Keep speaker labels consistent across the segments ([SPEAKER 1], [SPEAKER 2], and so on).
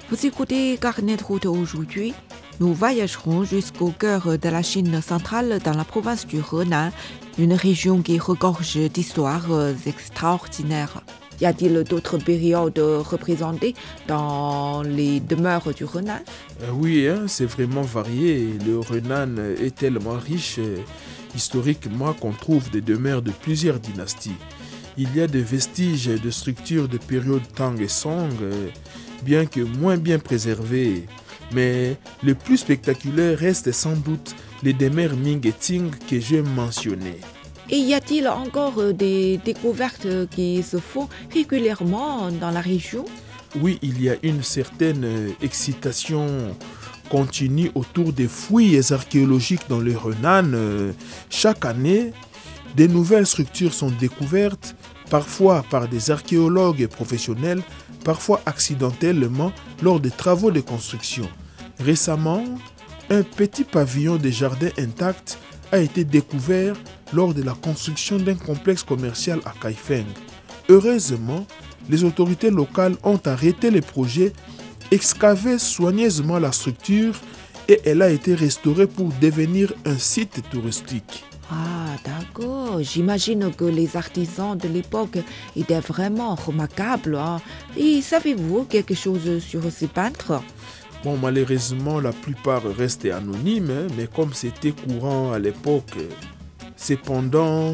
[SPEAKER 1] Vous écoutez Carnet de route aujourd'hui. Nous voyagerons jusqu'au cœur de la Chine centrale dans la province du Henan, une région qui regorge d'histoires extraordinaires. Y a-t-il d'autres périodes représentées dans les demeures du Henan?
[SPEAKER 2] Oui, c'est vraiment varié. Le Henan est tellement riche historiquement qu'on trouve des demeures de plusieurs dynasties. Il y a des vestiges de structures de période Tang et Song, bien que moins bien préservées. Mais le plus spectaculaire reste sans doute les demeures Ming et Qing que j'ai mentionnées.
[SPEAKER 1] Et y a-t-il encore des découvertes qui se font régulièrement dans la région?
[SPEAKER 2] Oui, il y a une certaine excitation continue autour des fouilles archéologiques dans le Henan. Chaque année, de nouvelles structures sont découvertes, parfois par des archéologues professionnels, parfois accidentellement lors des travaux de construction. Récemment, un petit pavillon de jardin intact a été découvert lors de la construction d'un complexe commercial à Kaifeng. Heureusement, les autorités locales ont arrêté le projet, excavé soigneusement la structure et elle a été restaurée pour devenir un site touristique.
[SPEAKER 1] Ah, d'accord. J'imagine que les artisans de l'époque étaient vraiment remarquables. Et savez-vous quelque chose sur ces peintres?
[SPEAKER 2] Bon, malheureusement, la plupart restent anonymes, mais comme c'était courant à l'époque, cependant,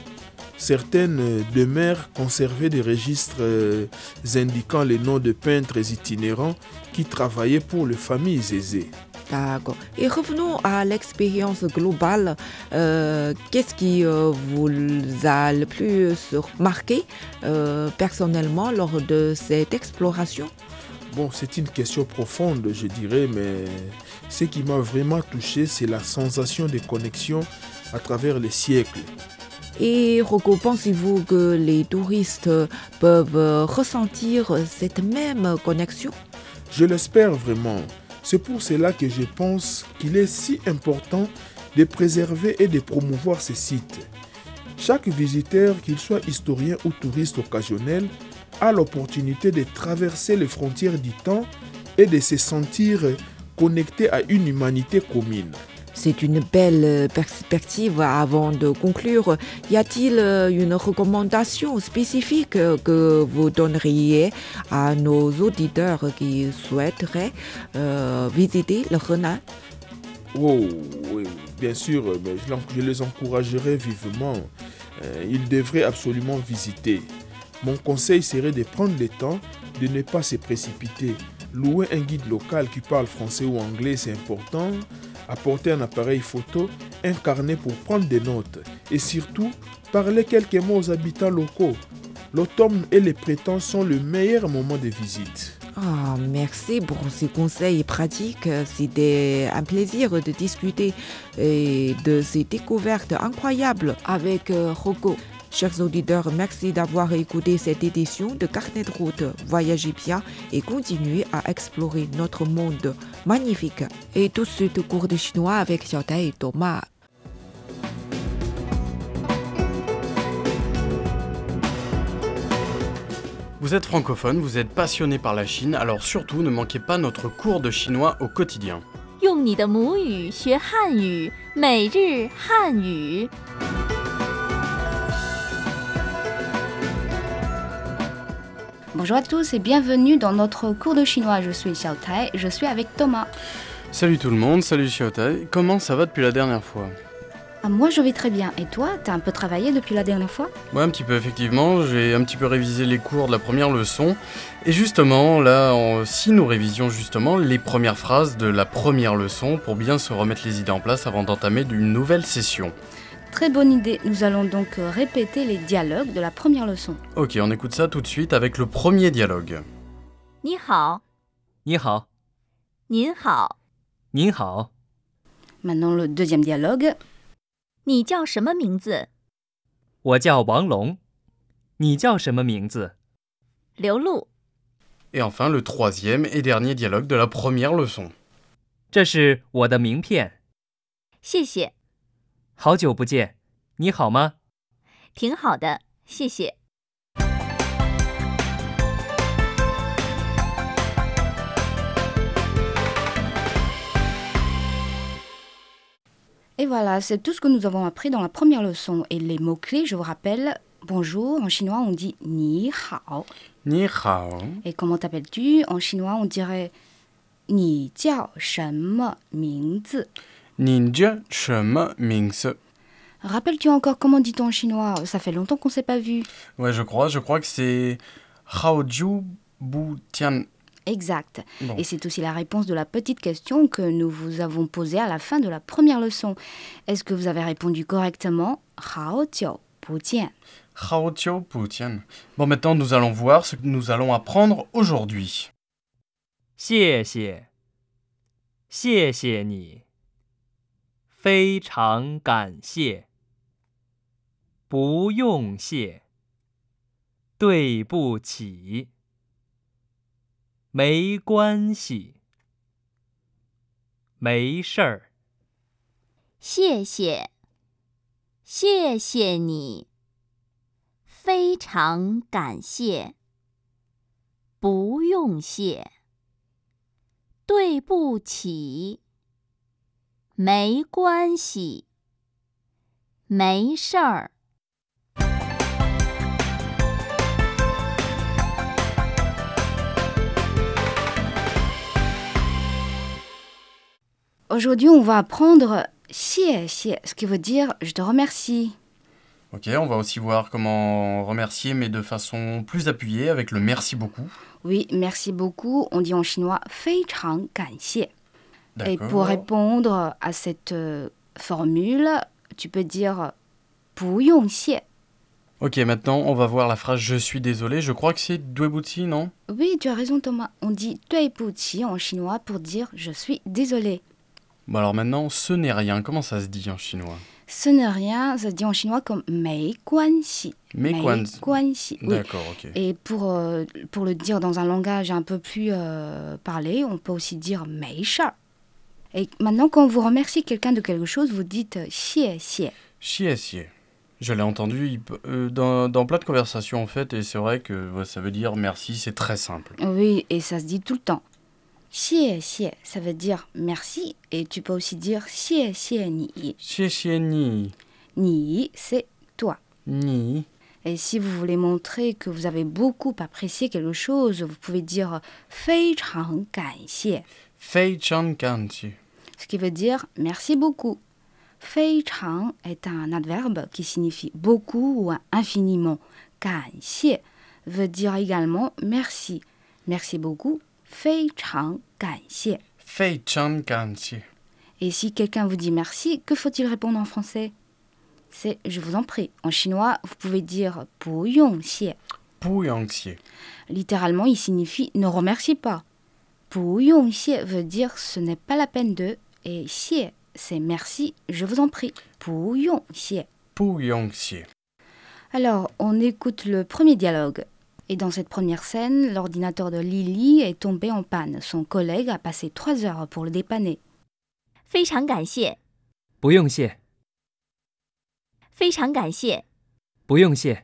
[SPEAKER 2] certaines demeures conservaient des registres indiquant les noms de peintres itinérants qui travaillaient pour les familles aisées.
[SPEAKER 1] D'accord. Et revenons à l'expérience globale. Qu'est-ce qui vous a le plus marqué personnellement lors de cette exploration?
[SPEAKER 2] Bon, c'est une question profonde, je dirais, mais ce qui m'a vraiment touché, c'est la sensation de connexion à travers les siècles.
[SPEAKER 1] Et Rocco, pensez-vous que les touristes peuvent ressentir cette même connexion?
[SPEAKER 2] Je l'espère vraiment. C'est pour cela que je pense qu'il est si important de préserver et de promouvoir ces sites. Chaque visiteur, qu'il soit historien ou touriste occasionnel, a l'opportunité de traverser les frontières du temps et de se sentir connecté à une humanité commune.
[SPEAKER 1] C'est une belle perspective. Avant de conclure, y a-t-il une recommandation spécifique que vous donneriez à nos auditeurs qui souhaiteraient visiter le Henan?
[SPEAKER 2] Oh, oui, bien sûr, mais je les encouragerais vivement. Ils devraient absolument visiter. Mon conseil serait de prendre le temps de ne pas se précipiter. Louer un guide local qui parle français ou anglais, c'est important. Apporter un appareil photo, un carnet pour prendre des notes. Et surtout, parler quelques mots aux habitants locaux. L'automne et les printemps sont le meilleur moment de visite.
[SPEAKER 1] Ah, merci pour ces conseils pratiques. C'était un plaisir de discuter de ces découvertes incroyables avec Rocco. Chers auditeurs, merci d'avoir écouté cette édition de Carnet de route. Voyagez bien et continuez à explorer notre monde magnifique. Et tout de suite, cours de chinois avec Xiaotai et Thomas.
[SPEAKER 3] Vous êtes francophone, vous êtes passionné par la Chine, alors surtout ne manquez pas notre cours de chinois au quotidien.
[SPEAKER 4] 用你的母语学汉语，每日汉语。
[SPEAKER 5] Bonjour à tous et bienvenue dans notre cours de chinois. Je suis Xiao Tai, je suis avec Thomas.
[SPEAKER 3] Salut tout le monde, salut Xiaotai, comment ça va depuis la dernière fois?
[SPEAKER 5] Moi je vais très bien, et toi, t'as un peu travaillé depuis la dernière fois?
[SPEAKER 3] Ouais, un petit peu effectivement, j'ai un petit peu révisé les cours de la première leçon. Et justement, là, si nous révisions justement les premières phrases de la première leçon pour bien se remettre les idées en place avant d'entamer une nouvelle session.
[SPEAKER 5] Très bonne idée, nous allons donc répéter les dialogues de la première leçon.
[SPEAKER 3] Ok, on écoute ça tout de suite avec le premier dialogue.
[SPEAKER 4] 你好，
[SPEAKER 6] 你好，
[SPEAKER 4] 您好，
[SPEAKER 6] 您好，
[SPEAKER 5] Maintenant le deuxième dialogue.
[SPEAKER 4] 你叫什么名字？
[SPEAKER 6] 我叫王龙，你叫什么名字？
[SPEAKER 4] 刘露。
[SPEAKER 3] Et enfin, le troisième et dernier dialogue de la première leçon.
[SPEAKER 6] 这是我的名片。
[SPEAKER 4] 谢谢，
[SPEAKER 6] 好久不见，你好吗？
[SPEAKER 4] 挺好的，谢谢。
[SPEAKER 5] voilà, c'est tout ce que nous avons appris dans la première leçon. Et les mots-clés, je vous rappelle, bonjour, en chinois on dit ni hao.
[SPEAKER 3] Ni hao.
[SPEAKER 5] Et comment t'appelles-tu? En chinois on dirait ni jiao shenme mingzi.
[SPEAKER 3] Ni jie shenme mingzi.
[SPEAKER 5] Rappelles-tu encore comment dit-on en chinois? Ça fait longtemps qu'on ne s'est pas vu.
[SPEAKER 3] Ouais, je crois que c'est hao jiu bu tian.
[SPEAKER 5] Exact.
[SPEAKER 3] Bon.
[SPEAKER 5] Et c'est aussi la réponse de la petite question que nous vous avons posée à la fin de la première leçon. Est-ce que vous avez répondu correctement? Hao jiu bu jian.
[SPEAKER 3] Hao jiu bu tian. Bon, maintenant nous allons voir ce que nous allons apprendre aujourd'hui.
[SPEAKER 6] 谢谢，谢谢你，非常感谢，不用谢，对不起，没关系，没事儿。
[SPEAKER 4] 谢谢，谢谢你，非常感谢，不用谢，对不起，没关系，没事儿。
[SPEAKER 5] Aujourd'hui, on va apprendre 谢谢, ce qui veut dire je te remercie.
[SPEAKER 3] Ok, on va aussi voir comment remercier, mais de façon plus appuyée, avec le merci beaucoup.
[SPEAKER 5] Oui, merci beaucoup. On dit en chinois 非常感谢. Et
[SPEAKER 3] D'accord.
[SPEAKER 5] pour répondre à cette formule, tu peux dire 不用谢.
[SPEAKER 3] Ok, maintenant on va voir la phrase je suis désolé. Je crois que c'est duebuti, non?
[SPEAKER 5] Oui, tu as raison Thomas. On dit 对不起 en chinois pour dire je suis désolé.
[SPEAKER 3] Bon alors maintenant, ce n'est rien. Comment ça se dit en chinois?
[SPEAKER 5] Ce n'est rien, ça se dit en chinois comme 没关系.
[SPEAKER 3] 没关系.
[SPEAKER 5] 没关系, oui.
[SPEAKER 3] D'accord, ok.
[SPEAKER 5] Et pour le dire dans un langage un peu plus parlé, on peut aussi dire 没事儿. Et maintenant, quand vous remerciez quelqu'un de quelque chose, vous dites 谢谢.
[SPEAKER 3] Xie. Je l'ai entendu dans plein de conversations en fait, et c'est vrai que ouais, ça veut dire merci, c'est très simple.
[SPEAKER 5] Oui, et ça se dit tout le temps. 谢谢, ça veut dire merci, et tu peux aussi dire 谢谢你.
[SPEAKER 3] Xie ni.
[SPEAKER 5] Ni, c'est toi.
[SPEAKER 3] Ni.
[SPEAKER 5] Et si vous voulez montrer que vous avez beaucoup apprécié quelque chose, vous pouvez dire 非常感谢,
[SPEAKER 3] Fei chan kanchi.
[SPEAKER 5] ce qui veut dire merci beaucoup. 非常 est un adverbe qui signifie beaucoup ou infiniment. 感谢 veut dire également merci. Merci beaucoup. 非常感谢.
[SPEAKER 3] Fei chan kanchi.
[SPEAKER 5] Et si quelqu'un vous dit merci, que faut-il répondre en français? C'est je vous en prie. En chinois, vous pouvez dire 不用谢.
[SPEAKER 3] Pu yangxie.
[SPEAKER 5] Littéralement, il signifie ne remercie pas. 不用谢 veut dire ce n'est pas la peine de, et 谢 c'est merci, je vous en prie. 不用谢.
[SPEAKER 3] Pu yangxie.
[SPEAKER 5] Alors, on écoute le premier dialogue. Et dans cette première scène, l'ordinateur de Lily est tombé en panne. Son collègue a passé 3 heures pour le dépanner.
[SPEAKER 4] 非常感谢，
[SPEAKER 6] 不用谢，
[SPEAKER 4] 非常感谢。
[SPEAKER 6] 不用谢。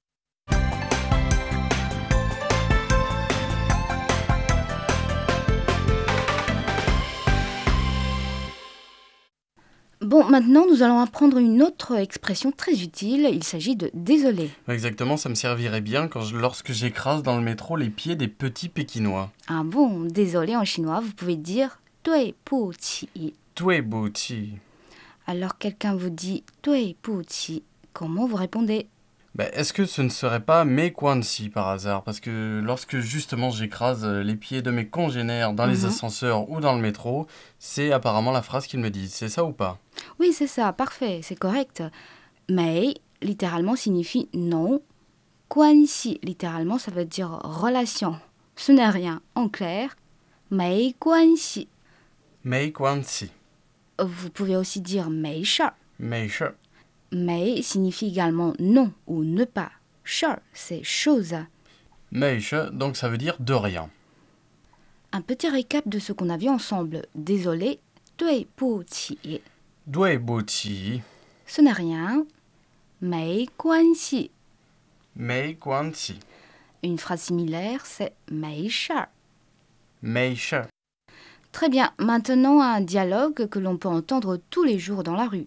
[SPEAKER 5] Bon, maintenant, nous allons apprendre une autre expression très utile. Il s'agit de désolé.
[SPEAKER 3] Exactement, ça me servirait bien lorsque j'écrase dans le métro les pieds des petits Pékinois.
[SPEAKER 5] Ah bon, désolé en chinois, vous pouvez dire 对不起.
[SPEAKER 3] Duebuti.
[SPEAKER 5] Alors quelqu'un vous dit 对不起, comment vous répondez?
[SPEAKER 3] Est-ce que ce ne serait pas mes Kwansi par hasard? Parce que lorsque justement j'écrase les pieds de mes congénères dans les ascenseurs ou dans le métro, c'est apparemment la phrase qu'ils me disent. C'est ça ou pas?
[SPEAKER 5] Oui, c'est ça, parfait, c'est correct. Mais, littéralement, signifie non. 关系, littéralement, ça veut dire relation. Ce n'est rien, en clair. 没关系.
[SPEAKER 3] Mei Kwansi.
[SPEAKER 5] Vous pouvez aussi dire 没事儿.
[SPEAKER 3] Mei shi.
[SPEAKER 5] Mais signifie également non ou ne pas. 事儿, c'est chose.
[SPEAKER 3] Mei shi, donc ça veut dire de rien.
[SPEAKER 5] Un petit récap de ce qu'on a vu ensemble. Désolé, 对不起.
[SPEAKER 3] Duebuti.
[SPEAKER 5] Ce n'est rien. 没关系.
[SPEAKER 3] Mei Kwansi.
[SPEAKER 5] Une phrase similaire, c'est 没事儿.
[SPEAKER 3] Mei shi.
[SPEAKER 5] Très bien, maintenant un dialogue que l'on peut entendre tous les jours dans la rue.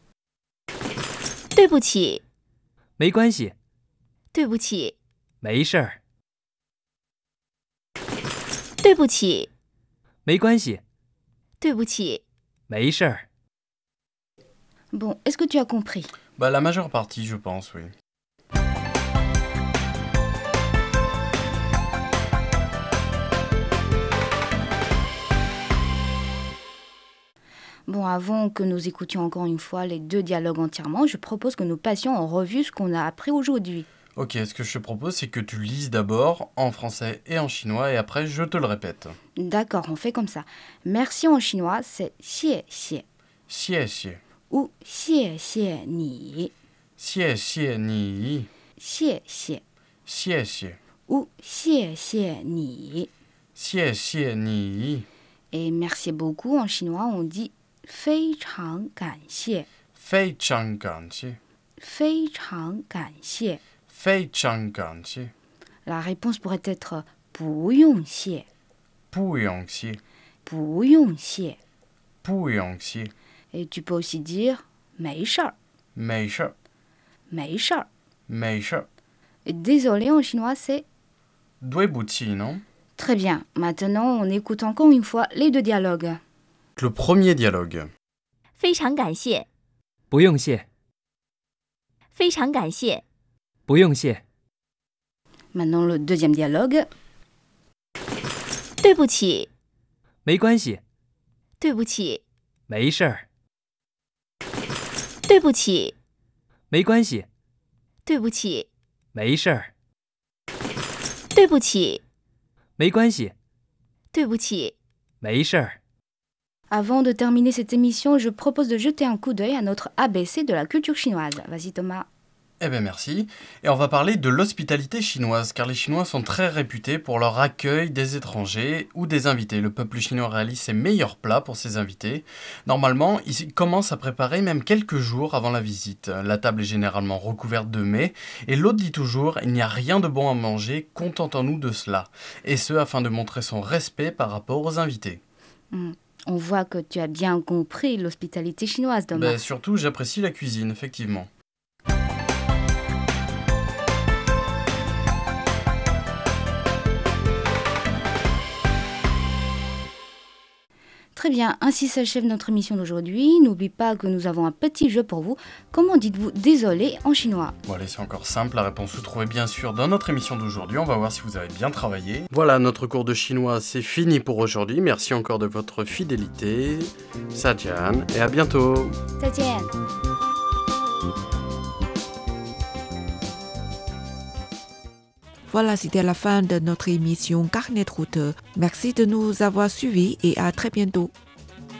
[SPEAKER 4] 对不起，
[SPEAKER 6] 没关系，
[SPEAKER 4] 对不起，
[SPEAKER 6] 没事儿，
[SPEAKER 4] 对不起，
[SPEAKER 6] 没关系，
[SPEAKER 4] 对不起。
[SPEAKER 6] 没事儿。
[SPEAKER 5] Bon, est-ce que tu as compris?
[SPEAKER 3] Bah, la majeure partie, je pense, oui.
[SPEAKER 5] Bon, avant que nous écoutions encore une fois les deux dialogues entièrement, je propose que nous passions en revue ce qu'on a appris aujourd'hui.
[SPEAKER 3] Ok, ce que je te propose, c'est que tu lises d'abord en français et en chinois, et après, je te le répète.
[SPEAKER 5] D'accord, on fait comme ça. Merci en chinois, c'est xie xie
[SPEAKER 3] Xie xie.
[SPEAKER 5] ou xie xie ni,
[SPEAKER 3] Xie xie ni.
[SPEAKER 5] xie xie
[SPEAKER 3] Xie xie.
[SPEAKER 5] ou xie xie ni.
[SPEAKER 3] Xie xie ni.
[SPEAKER 5] Et merci beaucoup en chinois, on dit 非常感谢,
[SPEAKER 3] 非常感谢。
[SPEAKER 5] 非常感谢.
[SPEAKER 3] 非常感谢。
[SPEAKER 5] La réponse pourrait être 不用谢,
[SPEAKER 3] 不用谢。
[SPEAKER 5] 不用谢.
[SPEAKER 3] 不用谢。
[SPEAKER 5] Et tu peux aussi dire 没事儿,
[SPEAKER 3] 没事儿。
[SPEAKER 5] 没事儿.
[SPEAKER 3] 没事儿。
[SPEAKER 5] Et désolé en chinois, c'est
[SPEAKER 3] 对不起, non?
[SPEAKER 5] très bien. Maintenant, on écoute encore une fois les deux dialogues.
[SPEAKER 3] Le premier dialogue.
[SPEAKER 4] 非常感谢，
[SPEAKER 6] 不用谢，
[SPEAKER 4] 非常感谢，
[SPEAKER 6] 不用谢，
[SPEAKER 5] Maintenant, le deuxième dialogue.
[SPEAKER 4] 对不起，
[SPEAKER 6] 没关系，
[SPEAKER 4] 对不起，
[SPEAKER 6] 没事儿，
[SPEAKER 4] 对不起，
[SPEAKER 6] 没关系，
[SPEAKER 4] 对不起，
[SPEAKER 6] 没事儿，
[SPEAKER 4] 对不起，
[SPEAKER 6] 没关系，
[SPEAKER 4] 对不起。
[SPEAKER 6] 没事儿。
[SPEAKER 5] Avant de terminer cette émission, je propose de jeter un coup d'œil à notre ABC de la culture chinoise. Vas-y Thomas.
[SPEAKER 3] Eh bien merci. Et on va parler de l'hospitalité chinoise, car les Chinois sont très réputés pour leur accueil des étrangers ou des invités. Le peuple chinois réalise ses meilleurs plats pour ses invités. Normalement, ils commencent à préparer même quelques jours avant la visite. La table est généralement recouverte de mets, et l'hôte dit toujours « il n'y a rien de bon à manger, contentons-nous de cela ». Et ce, afin de montrer son respect par rapport aux invités.
[SPEAKER 5] On voit que tu as bien compris l'hospitalité chinoise, Thomas.
[SPEAKER 3] Ben, surtout, j'apprécie la cuisine, effectivement.
[SPEAKER 5] Très bien, ainsi s'achève notre émission d'aujourd'hui. N'oublie pas que nous avons un petit jeu pour vous. Comment dites-vous désolé en chinois?
[SPEAKER 3] Bon allez, c'est encore simple, la réponse se trouvait bien sûr dans notre émission d'aujourd'hui, on va voir si vous avez bien travaillé. Voilà, notre cours de chinois c'est fini pour aujourd'hui, merci encore de votre fidélité, Sadian, et à bientôt.
[SPEAKER 5] 再见.
[SPEAKER 1] Voilà, c'était la fin de notre émission Carnet de route. Merci de nous avoir suivis et à très bientôt.